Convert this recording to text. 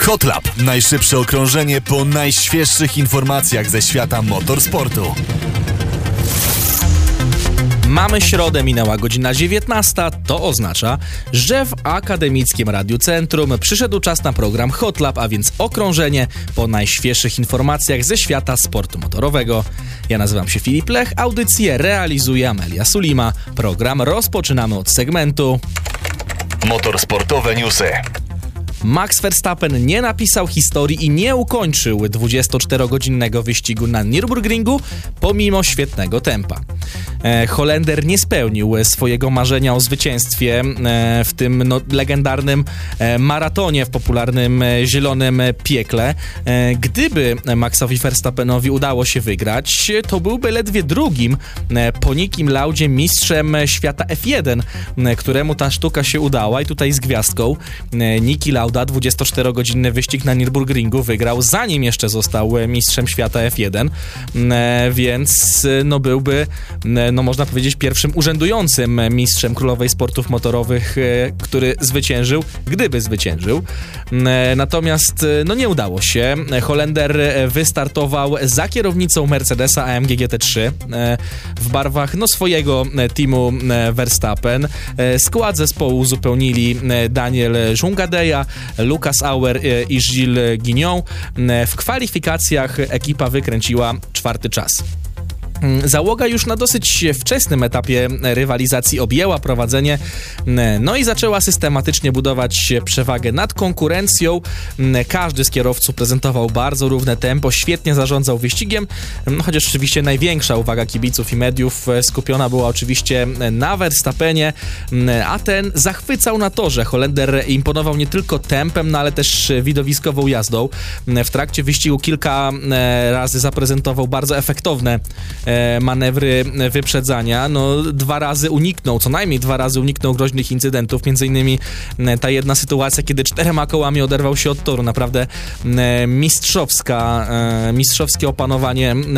Hotlap. Najszybsze okrążenie po najświeższych informacjach ze świata motorsportu. Mamy środę, minęła godzina 19. To oznacza, że w Akademickim Radiu Centrum przyszedł czas na program Hotlap, a więc okrążenie po najświeższych informacjach ze świata sportu motorowego. Ja nazywam się Filip Lech, audycję realizuje Amelia Sulima. Program rozpoczynamy od segmentu Motorsportowe newsy. Max Verstappen nie napisał historii i nie ukończył 24-godzinnego wyścigu na Nürburgringu pomimo świetnego tempa. Holender nie spełnił swojego marzenia o zwycięstwie w tym legendarnym maratonie w popularnym zielonym piekle. Gdyby Maxowi Verstappenowi udało się wygrać, to byłby ledwie drugim po Nikim Laudzie mistrzem świata F1, któremu ta sztuka się udała i tutaj z gwiazdką. Niki Lauda 24-godzinny wyścig na Nürburgringu wygrał, zanim jeszcze został mistrzem świata F1, więc byłby, można powiedzieć, pierwszym urzędującym mistrzem Królowej Sportów Motorowych, który zwyciężył, gdyby zwyciężył. Natomiast nie udało się. Holender wystartował za kierownicą Mercedesa AMG GT3 w barwach swojego teamu Verstappen. Skład zespołu uzupełnili Daniel Jungadeja, Lucas Auer i Gilles Guignon. W kwalifikacjach ekipa wykręciła 4. czas. Załoga już na dosyć wczesnym etapie rywalizacji objęła prowadzenie, i zaczęła systematycznie budować przewagę nad konkurencją. Każdy z kierowców prezentował bardzo równe tempo, świetnie zarządzał wyścigiem, chociaż oczywiście największa uwaga kibiców i mediów skupiona była oczywiście na Verstappenie, a ten zachwycał na torze. Holender imponował nie tylko tempem, ale też widowiskową jazdą. W trakcie wyścigu kilka razy zaprezentował bardzo efektowne manewry wyprzedzania. Co najmniej 2 razy uniknął groźnych incydentów, między innymi ta jedna sytuacja, kiedy 4 kołami oderwał się od toru. Naprawdę mistrzowskie opanowanie